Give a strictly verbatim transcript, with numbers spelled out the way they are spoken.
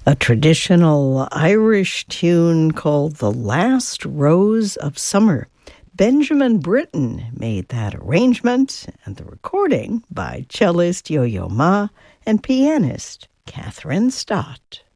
A traditional Irish tune called The Last Rose of Summer. Benjamin Britten made that arrangement, and the recording by cellist Yo-Yo Ma and pianist Catherine Stott.